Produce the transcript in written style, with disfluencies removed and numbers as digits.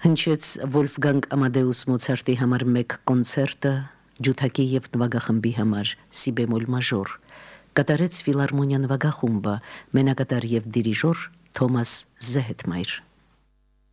Հնչեց Վոլֆգանգ Ամադեուս Մոցարտի համար մեկ կոնցերտը ջութակի եւ նվագախմբի համար սի բեմոլ մաժոր։ Կատարեց ֆիլարմոնիա նվագախումբը, մենակատար եւ դիրիժոր Թոմաս Զեհետմայր։